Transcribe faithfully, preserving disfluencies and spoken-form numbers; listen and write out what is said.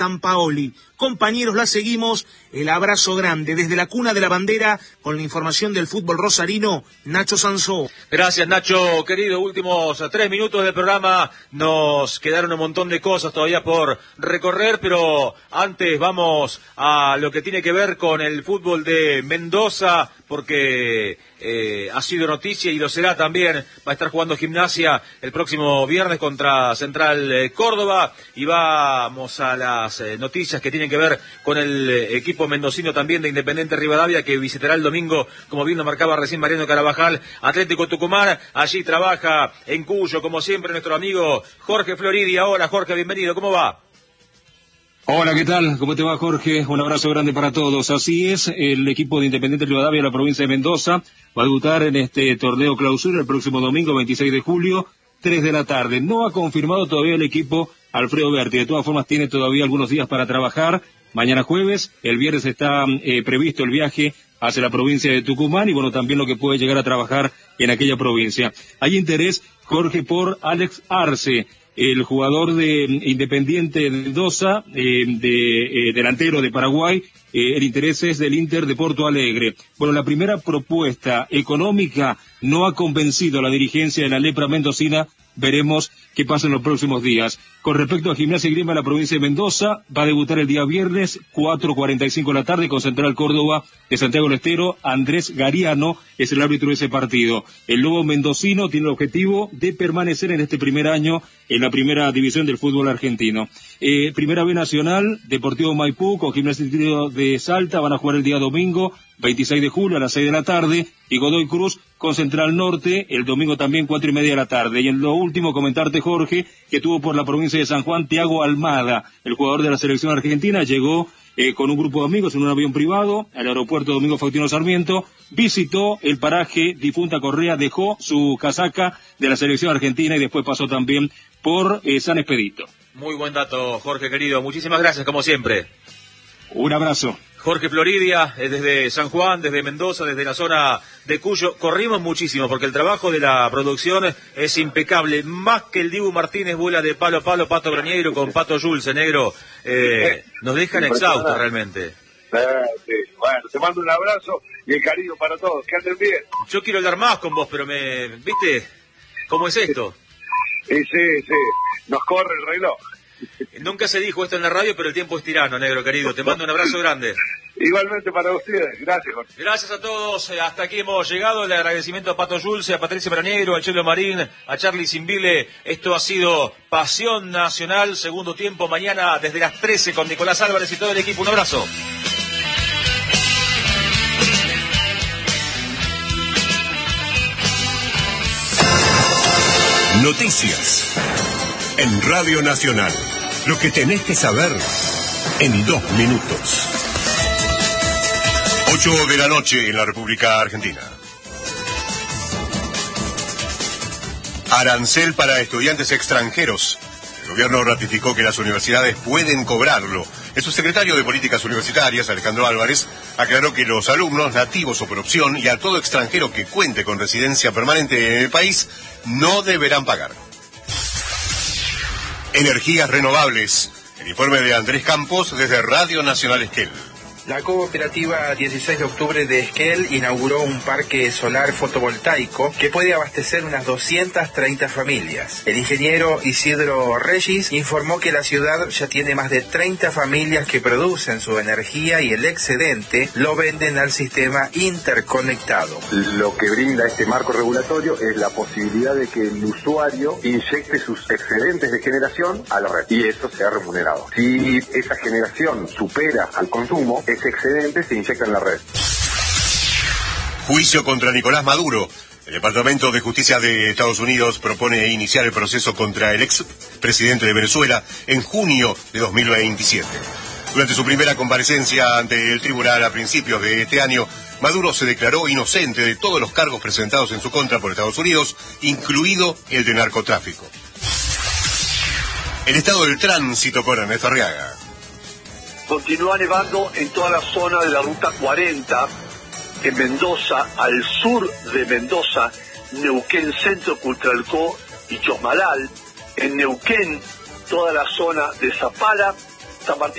Sampaoli. Compañeros, la seguimos. El abrazo grande desde la cuna de la bandera con la información del fútbol rosarino, Nacho Sansó. Gracias, Nacho, querido. Últimos tres minutos del programa. Nos quedaron un montón de cosas todavía por recorrer, pero antes vamos a lo que tiene que ver con el fútbol de Mendoza, porque eh, ha sido noticia y lo será también. Va a estar jugando Gimnasia el próximo viernes contra Central eh, Córdoba, y vamos a las eh, noticias que tienen que ver con el eh, equipo mendocino también de Independiente Rivadavia, que visitará el domingo, como bien lo marcaba recién Mariano Carabajal, Atlético Tucumán. Allí trabaja en Cuyo, como siempre, nuestro amigo Jorge Floridia. Hola, Jorge, bienvenido, ¿cómo va? Hola, ¿qué tal? ¿Cómo te va, Jorge? Un abrazo grande para todos. Así es, el equipo de Independiente Rivadavia de la provincia de Mendoza va a debutar en este torneo clausura el próximo domingo, veintiséis de julio, tres de la tarde. No ha confirmado todavía el equipo Alfredo Berti. De todas formas, tiene todavía algunos días para trabajar. Mañana jueves, el viernes está eh, previsto el viaje hacia la provincia de Tucumán y, bueno, también lo que puede llegar a trabajar en aquella provincia. Hay interés, Jorge, por Alex Arce, el jugador de Independiente de Mendoza, eh, de eh, delantero de Paraguay. Eh, el interés es del Inter de Porto Alegre. Bueno, la primera propuesta económica no ha convencido a la dirigencia de la Lepra mendocina. Veremos qué pasa en los próximos días. Con respecto a Gimnasia y Grima, la provincia de Mendoza va a debutar el día viernes, cuatro cuarenta y cinco de la tarde, con Central Córdoba de Santiago del Estero. Andrés Gariano es el árbitro de ese partido. El lobo mendocino tiene el objetivo de permanecer en este primer año en la primera división del fútbol argentino. Eh, Primera B Nacional, Deportivo Maipú con Gimnasia de Salta van a jugar el día domingo, veintiséis de julio a las seis de la tarde, y Godoy Cruz con Central Norte el domingo también cuatro y media de la tarde. Y en lo último, comentarte, Jorge, que tuvo por la provincia de San Juan Thiago Almada, el jugador de la selección argentina, llegó eh, con un grupo de amigos en un avión privado al aeropuerto Domingo Faustino Sarmiento, visitó el paraje Difunta Correa, dejó su casaca de la selección argentina y después pasó también por eh, San Expedito. Muy buen dato, Jorge, querido. Muchísimas gracias, como siempre. Un abrazo. Jorge Floridia, eh, desde San Juan, desde Mendoza, desde la zona de Cuyo. Corrimos muchísimo porque el trabajo de la producción es impecable. Más que el Dibu Martínez vuela de palo a palo, Pato Brañeiro con Pato Julce, negro. Eh, nos dejan exhaustos realmente. Eh, sí. Bueno, te mando un abrazo y el cariño para todos. Que anden bien. Yo quiero hablar más con vos, pero me... ¿Viste? ¿Cómo es esto? Sí, sí, sí. Nos corre el reloj. Nunca se dijo esto en la radio, pero el tiempo es tirano, negro querido. Te mando un abrazo grande. Igualmente para ustedes. Gracias, Jorge. Gracias a todos. Hasta aquí hemos llegado. El agradecimiento a Pato Julce, a Patricia Brañeiro, a Chelo Marín, a Charlie Simbile. Esto ha sido Pasión Nacional, segundo tiempo. Mañana desde las trece con Nicolás Álvarez y todo el equipo. Un abrazo. Noticias en Radio Nacional. Lo que tenés que saber en dos minutos. Ocho de la noche en la República Argentina. Arancel para estudiantes extranjeros. El gobierno ratificó que las universidades pueden cobrarlo. El subsecretario de Políticas Universitarias, Alejandro Álvarez, aclaró que los alumnos nativos o por opción y a todo extranjero que cuente con residencia permanente en el país no deberán pagar. Energías renovables. El informe de Andrés Campos desde Radio Nacional Esquel. La cooperativa dieciséis de octubre de Esquel inauguró un parque solar fotovoltaico que puede abastecer unas doscientas treinta familias. El ingeniero Isidro Regis informó que la ciudad ya tiene más de treinta familias que producen su energía y el excedente lo venden al sistema interconectado. Lo que brinda este marco regulatorio es la posibilidad de que el usuario inyecte sus excedentes de generación a la red y eso sea remunerado. Si esa generación supera al consumo, ese excedente se inyecta en la red. Juicio contra Nicolás Maduro. El Departamento de Justicia de Estados Unidos propone iniciar el proceso contra el ex presidente de Venezuela en junio de dos mil veintisiete. Durante su primera comparecencia ante el tribunal a principios de este año, Maduro se declaró inocente de todos los cargos presentados en su contra por Estados Unidos, incluido el de narcotráfico. El estado del tránsito con Ernesto Arriaga. Continúa nevando en toda la zona de la ruta cuarenta, en Mendoza, al sur de Mendoza, Neuquén Centro, Cultralcó y Chosmalal. En Neuquén, toda la zona de Zapala, San Martín.